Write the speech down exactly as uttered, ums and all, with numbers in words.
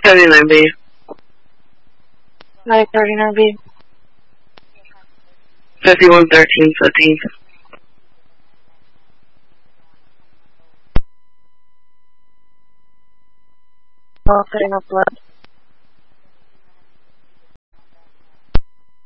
seventy-nine B. nine thirty-nine B. fifty-one thirteen fifteenth. Okay, no blood.